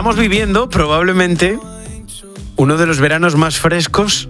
Estamos viviendo probablemente uno de los veranos más frescos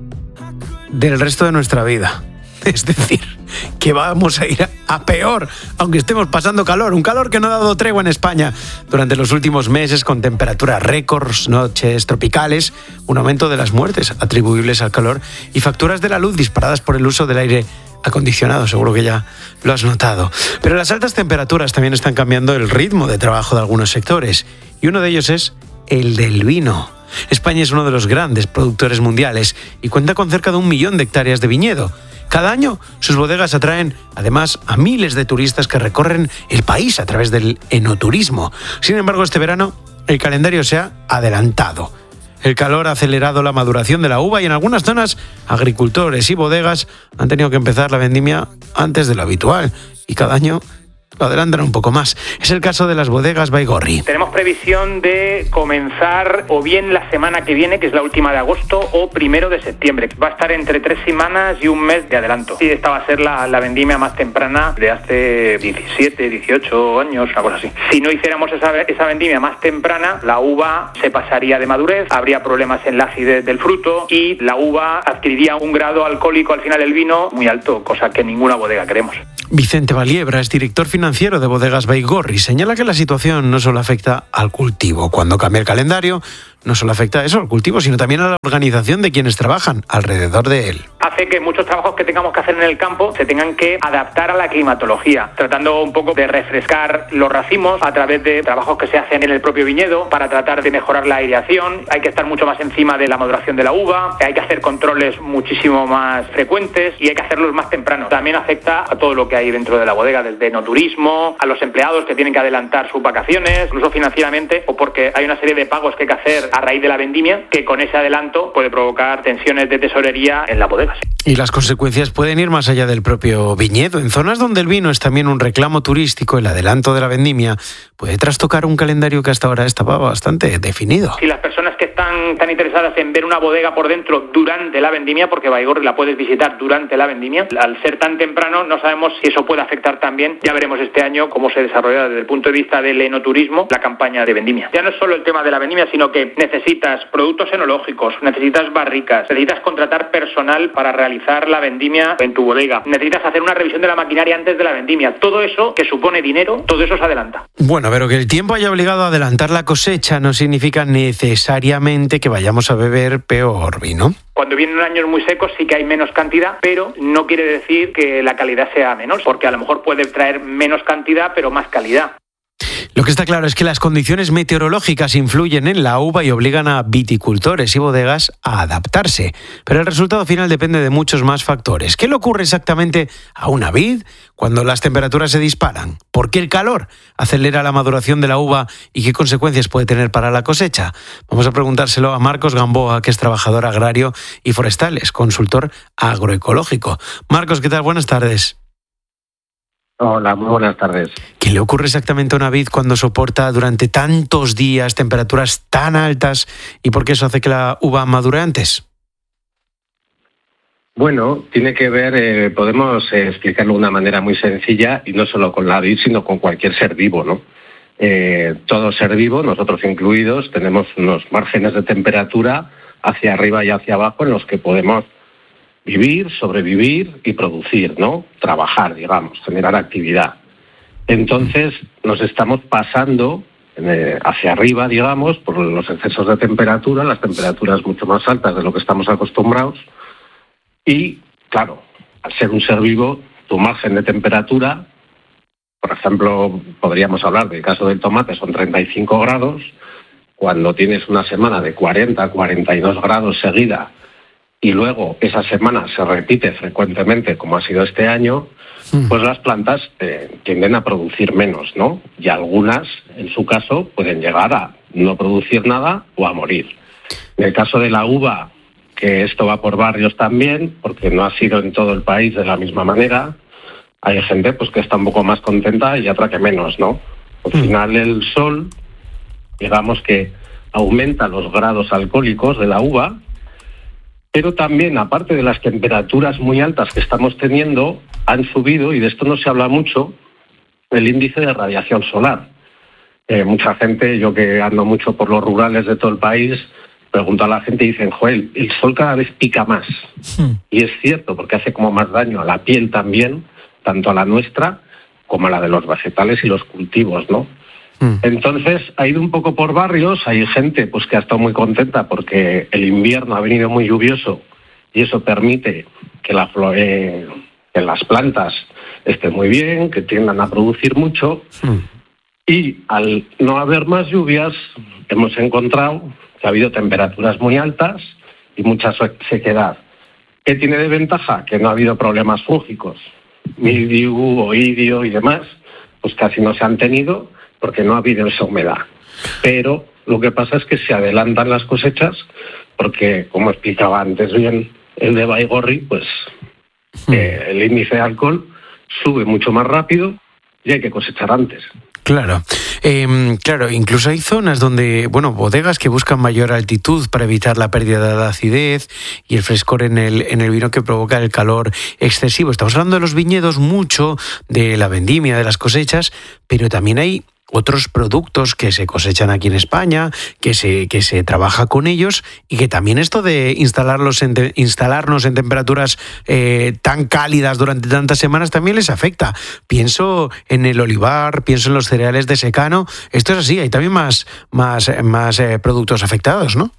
del resto de nuestra vida. Es decir, que vamos a ir a peor, aunque estemos pasando calor. Un calor que no ha dado tregua en España durante los últimos meses, con temperaturas récords, noches tropicales, un aumento de las muertes atribuibles al calor y facturas de la luz disparadas por el uso del aire acondicionado. Seguro que ya lo has notado. Pero las altas temperaturas también están cambiando el ritmo de trabajo de algunos sectores, y uno de ellos es el del vino. España es uno de los grandes productores mundiales y cuenta con cerca de 1 millón de hectáreas de viñedo. Cada año sus bodegas atraen además a miles de turistas que recorren el país a través del enoturismo. Sin embargo, este verano el calendario se ha adelantado. El calor ha acelerado la maduración de la uva y en algunas zonas agricultores y bodegas han tenido que empezar la vendimia antes de lo habitual, y cada año lo adelantan un poco más. Es el caso de las bodegas Baigorri. Tenemos previsión de comenzar o bien la semana que viene, que es la última de agosto, o 1 de septiembre. Va a estar entre 3 semanas y un mes de adelanto. Y esta va a ser la vendimia más temprana de hace 17, 18 años, una cosa así. Si no hiciéramos esa vendimia más temprana, la uva se pasaría de madurez, habría problemas en la acidez del fruto y la uva adquiriría un grado alcohólico al final del vino muy alto, cosa que ninguna bodega queremos. Vicente Valiebra es director financiero de Bodegas Baigorri. Señala que la situación no solo afecta al cultivo. Cuando cambia el calendario, no solo afecta a eso, al cultivo, sino también a la organización de quienes trabajan alrededor de él. Hace que muchos trabajos que tengamos que hacer en el campo se tengan que adaptar a la climatología, tratando un poco de refrescar los racimos a través de trabajos que se hacen en el propio viñedo para tratar de mejorar la aireación. Hay que estar mucho más encima de la maduración de la uva, hay que hacer controles muchísimo más frecuentes y hay que hacerlos más temprano. También afecta a todo lo que hay dentro de la bodega, desde enoturismo, a los empleados que tienen que adelantar sus vacaciones, incluso financieramente, o porque hay una serie de pagos que hay que hacer a raíz de la vendimia, que con ese adelanto puede provocar tensiones de tesorería en las bodegas. Y las consecuencias pueden ir más allá del propio viñedo. En zonas donde el vino es también un reclamo turístico, el adelanto de la vendimia puede trastocar un calendario que hasta ahora estaba bastante definido. Si las personas que están tan interesadas en ver una bodega por dentro durante la vendimia, porque Baigorri la puedes visitar durante la vendimia, al ser tan temprano no sabemos si eso puede afectar también. Ya veremos este año cómo se desarrolla desde el punto de vista del enoturismo la campaña de vendimia. Ya no es solo el tema de la vendimia, sino que necesitas productos enológicos, necesitas barricas, necesitas contratar personal para realizar la vendimia en tu bodega, necesitas hacer una revisión de la maquinaria antes de la vendimia. Todo eso que supone dinero, todo eso se adelanta. Bueno, pero que el tiempo haya obligado a adelantar la cosecha no significa necesariamente que vayamos a beber peor vino. Cuando vienen años muy secos sí que hay menos cantidad, pero no quiere decir que la calidad sea menor, porque a lo mejor puede traer menos cantidad, pero más calidad. Lo que está claro es que las condiciones meteorológicas influyen en la uva y obligan a viticultores y bodegas a adaptarse. Pero el resultado final depende de muchos más factores. ¿Qué le ocurre exactamente a una vid cuando las temperaturas se disparan? ¿Por qué el calor acelera la maduración de la uva y qué consecuencias puede tener para la cosecha? Vamos a preguntárselo a Marcos Gamboa, que es trabajador agrario y forestal, es consultor agroecológico. Marcos, ¿qué tal? Buenas tardes. Hola, muy buenas tardes. ¿Qué le ocurre exactamente a una vid cuando soporta durante tantos días temperaturas tan altas y por qué eso hace que la uva madure antes? Bueno, tiene que ver, podemos explicarlo de una manera muy sencilla y no solo con la vid, sino con cualquier ser vivo, ¿no? Todo ser vivo, nosotros incluidos, tenemos unos márgenes de temperatura hacia arriba y hacia abajo en los que podemos vivir, sobrevivir y producir, ¿no? Trabajar, digamos, generar actividad. Entonces nos estamos pasando hacia arriba, digamos, por los excesos de temperatura, las temperaturas mucho más altas de lo que estamos acostumbrados. Y, claro, al ser un ser vivo, tu margen de temperatura, por ejemplo, podríamos hablar del caso del tomate, son 35 grados. Cuando tienes una semana de 40, 42 grados seguida, y luego esa semana se repite frecuentemente, como ha sido este año, pues las plantas tienden a producir menos, ¿no? Y algunas, en su caso, pueden llegar a no producir nada o a morir. En el caso de la uva, que esto va por barrios también, porque no ha sido en todo el país de la misma manera, hay gente pues que está un poco más contenta y otra que menos, ¿no? Al final el sol, digamos que aumenta los grados alcohólicos de la uva, pero también, aparte de las temperaturas muy altas que estamos teniendo, han subido, y de esto no se habla mucho, el índice de radiación solar. Mucha gente, yo que ando mucho por los rurales de todo el país, pregunto a la gente y dicen, Joel, el sol cada vez pica más. Y es cierto, porque hace como más daño a la piel también, tanto a la nuestra como a la de los vegetales y los cultivos, ¿no? Entonces ha ido un poco por barrios, hay gente pues que ha estado muy contenta porque el invierno ha venido muy lluvioso y eso permite que que las plantas estén muy bien, que tiendan a producir mucho. Y al no haber más lluvias, hemos encontrado que ha habido temperaturas muy altas y mucha sequedad. ¿Qué tiene de ventaja? Que no ha habido problemas fúngicos. Mildiu, oidio y demás, pues casi no se han tenido porque no ha habido esa humedad. Pero lo que pasa es que se adelantan las cosechas porque, como explicaba antes bien el de Baigorri, pues el índice de alcohol sube mucho más rápido y hay que cosechar antes. Claro, claro, incluso hay zonas donde, bodegas que buscan mayor altitud para evitar la pérdida de la acidez y el frescor en el vino que provoca el calor excesivo. Estamos hablando de los viñedos mucho, de la vendimia, de las cosechas, pero también hay otros productos que se cosechan aquí en España, que se trabaja con ellos y que también esto de instalarnos en temperaturas tan cálidas durante tantas semanas también les afecta. Pienso en el olivar, pienso en los cereales de secano. Esto es así, hay también más productos afectados, ¿no?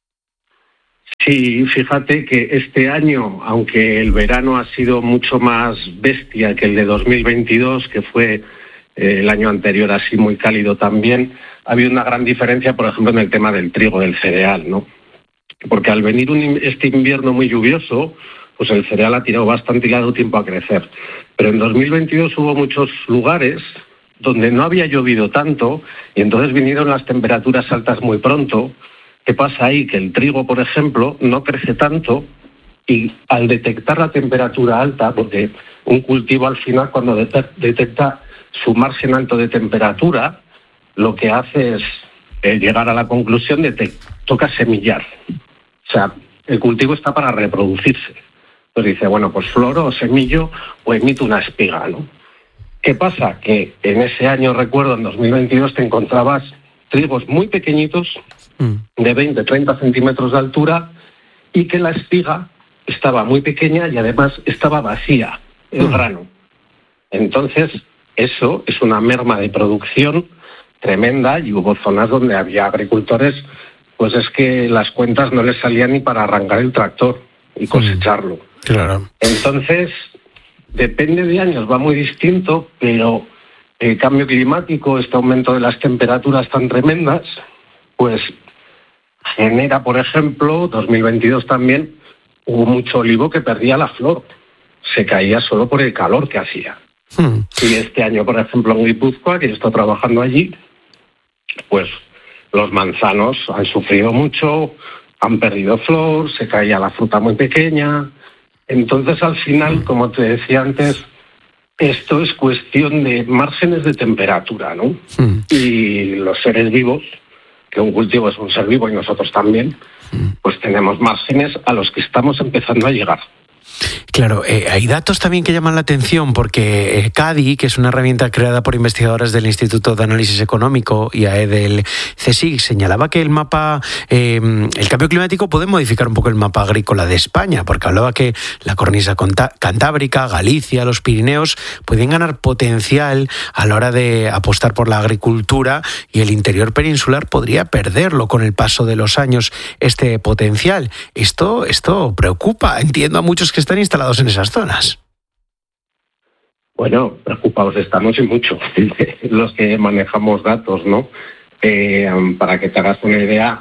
Sí, fíjate que este año, aunque el verano ha sido mucho más bestia que el de 2022, que fue el año anterior así muy cálido también, ha habido una gran diferencia, por ejemplo, en el tema del trigo, del cereal, ¿no? Porque al venir este invierno muy lluvioso, pues el cereal ha tirado bastante y le ha dado tiempo a crecer. Pero en 2022 hubo muchos lugares donde no había llovido tanto y entonces vinieron las temperaturas altas muy pronto. ¿Qué pasa ahí? Que el trigo, por ejemplo, no crece tanto y al detectar la temperatura alta, porque un cultivo al final cuando detecta su margen alto de temperatura, lo que hace es llegar a la conclusión de que toca semillar. O sea, el cultivo está para reproducirse. Entonces dice, bueno, pues floro o semillo o emito una espiga, ¿no? ¿Qué pasa? Que en ese año, recuerdo, en 2022, te encontrabas trigos muy pequeñitos, de 20, 30 centímetros de altura, y que la espiga estaba muy pequeña y además estaba vacía, el grano. Entonces, eso es una merma de producción tremenda y hubo zonas donde había agricultores, pues es que las cuentas no les salían ni para arrancar el tractor y cosecharlo. Claro. Entonces, depende de años, va muy distinto, pero el cambio climático, este aumento de las temperaturas tan tremendas, pues genera, por ejemplo, 2022 también, hubo mucho olivo que perdía la flor. Se caía solo por el calor que hacía. Y este año, por ejemplo, en Guipúzcoa, que yo estoy trabajando allí, pues los manzanos han sufrido mucho, han perdido flor, se caía la fruta muy pequeña. Entonces, al final, como te decía antes, esto es cuestión de márgenes de temperatura, ¿no? Y los seres vivos, que un cultivo es un ser vivo y nosotros también, pues tenemos márgenes a los que estamos empezando a llegar. Claro, hay datos también que llaman la atención porque CADI, que es una herramienta creada por investigadores del Instituto de Análisis Económico y del CSIC, señalaba que el cambio climático puede modificar un poco el mapa agrícola de España, porque hablaba que la cornisa cantábrica, Galicia, los Pirineos pueden ganar potencial a la hora de apostar por la agricultura y el interior peninsular podría perderlo con el paso de los años, este potencial. Esto preocupa, entiendo a muchos que están instalados en esas zonas. Bueno, preocupados estamos y mucho, los que manejamos datos, ¿no? Para que te hagas una idea,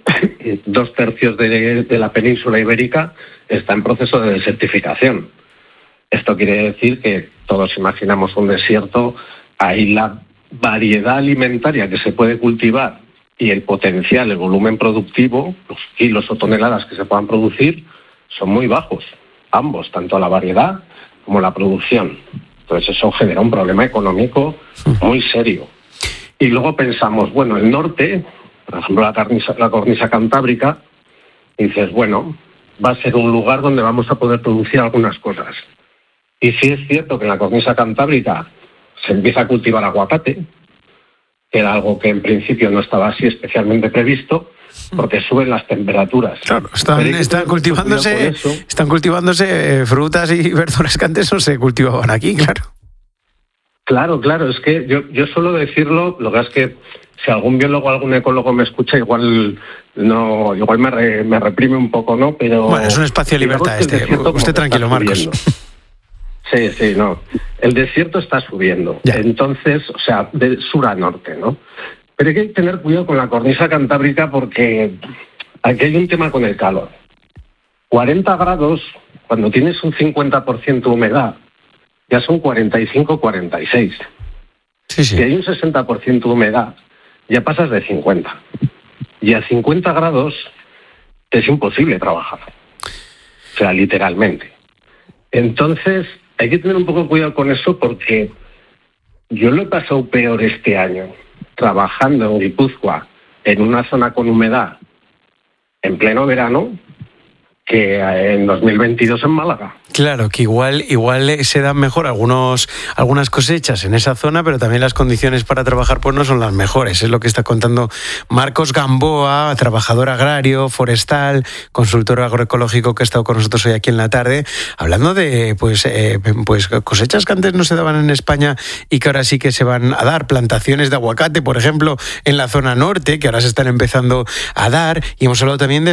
2/3 de la península ibérica está en proceso de desertificación. Esto quiere decir que todos imaginamos un desierto, ahí la variedad alimentaria que se puede cultivar y el potencial, el volumen productivo, los kilos o toneladas que se puedan producir, son muy bajos. Ambos, tanto la variedad como la producción. Entonces eso genera un problema económico muy serio. Y luego pensamos, bueno, el norte, por ejemplo la cornisa cantábrica, y dices, bueno, va a ser un lugar donde vamos a poder producir algunas cosas. Y sí es cierto que en la cornisa cantábrica se empieza a cultivar aguacate, que era algo que en principio no estaba así especialmente previsto, porque suben las temperaturas. Claro, están cultivándose frutas y verduras que antes no se cultivaban aquí, claro. Claro, es que yo suelo decirlo, lo que es que si algún biólogo o algún ecólogo me escucha, igual me reprime un poco, ¿no? Pero bueno, es un espacio de libertad usted tranquilo, Marcos. Sí, no. El desierto está subiendo. Ya. Entonces, o sea, de sur a norte, ¿no? Pero hay que tener cuidado con la cornisa cantábrica porque aquí hay un tema con el calor. 40 grados, cuando tienes un 50% de humedad, ya son 45, 46. Sí. Si hay un 60% de humedad, ya pasas de 50. Y a 50 grados es imposible trabajar. O sea, literalmente. Entonces, hay que tener un poco de cuidado con eso porque yo lo he pasado peor este año trabajando en Guipúzcoa, en una zona con humedad, en pleno verano, que en 2022 en Málaga. Claro, que igual se dan mejor algunas cosechas en esa zona, pero también las condiciones para trabajar pues no son las mejores. Es lo que está contando Marcos Gamboa, trabajador agrario, forestal, consultor agroecológico que ha estado con nosotros hoy aquí en la tarde, hablando de pues cosechas que antes no se daban en España y que ahora sí que se van a dar. Plantaciones de aguacate, por ejemplo, en la zona norte, que ahora se están empezando a dar. Y hemos hablado también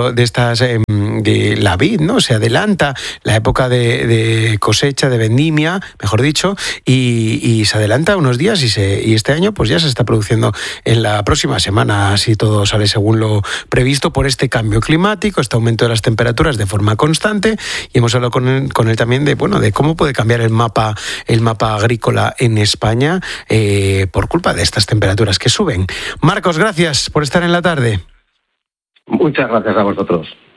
de la vid, ¿no? Se adelanta la época de cosecha, de vendimia, mejor dicho, y se adelanta unos días y este año pues ya se está produciendo en la próxima semana, si todo sale según lo previsto, por este cambio climático, este aumento de las temperaturas de forma constante, y hemos hablado con él también de cómo puede cambiar el mapa agrícola en España por culpa de estas temperaturas que suben. Marcos, gracias por estar en la tarde. Muchas gracias a vosotros.